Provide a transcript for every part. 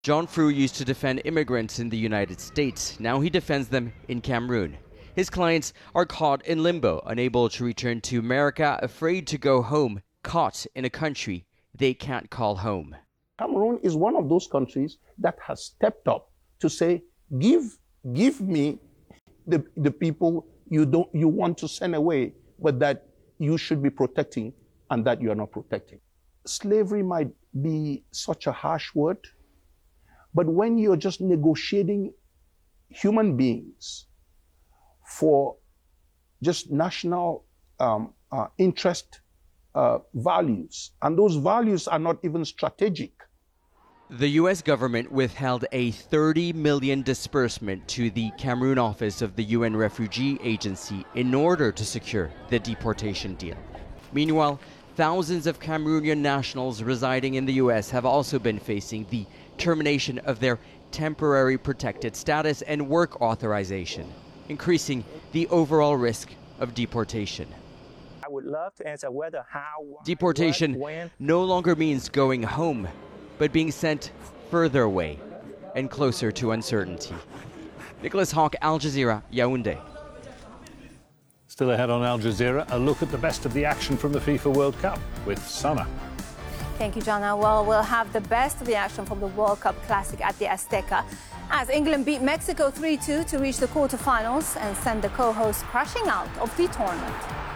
John Frew used to defend immigrants in the United States. Now he defends them in Cameroon. His clients are caught in limbo, unable to return to America, afraid to go home, caught in a country they can't call home. Cameroon is one of those countries that has stepped up to say, give me the people you want to send away, but that you should be protecting and that you are not protecting. Slavery might be such a harsh word, but when you're just negotiating human beings for just national interest values, and those values are not even strategic. The U.S. government withheld a $30 million disbursement to the Cameroon office of the UN Refugee Agency in order to secure the deportation deal. Meanwhile, thousands of Cameroonian nationals residing in the U.S. have also been facing the termination of their temporary protected status and work authorization, increasing the overall risk of deportation. I would love to answer whether, how, why, deportation what, when. No longer means going home, but being sent further away and closer to uncertainty. Nicholas Hawk, Al Jazeera, Yaoundé. Still ahead on Al Jazeera, a look at the best of the action from the FIFA World Cup with Sana. Thank you, Jana. Well, we'll have the best of the action from the World Cup Classic at the Azteca as England beat Mexico 3-2 to reach the quarterfinals and send the co-hosts crashing out of the tournament.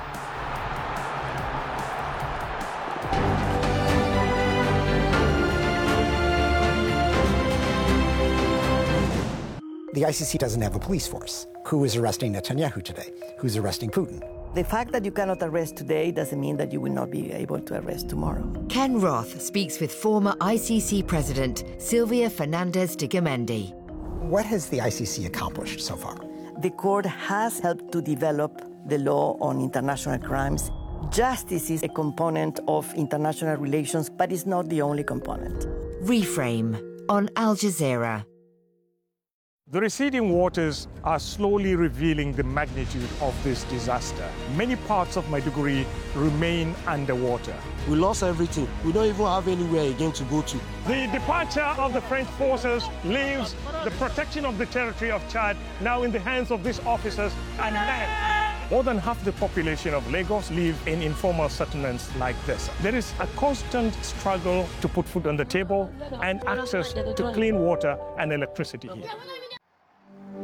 The ICC doesn't have a police force. Who is arresting Netanyahu today? Who's arresting Putin? The fact that you cannot arrest today doesn't mean that you will not be able to arrest tomorrow. Ken Roth speaks with former ICC President Silvia Fernandez de Gamendi. What has the ICC accomplished so far? The court has helped to develop the law on international crimes. Justice is a component of international relations, but it's not the only component. Reframe on Al Jazeera. The receding waters are slowly revealing the magnitude of this disaster. Many parts of Maiduguri remain underwater. We lost everything. We don't even have anywhere again to go to. The departure of the French forces leaves the protection of the territory of Chad now in the hands of these officers and men. More than half the population of Lagos live in informal settlements like this. There is a constant struggle to put food on the table and access to clean water and electricity here.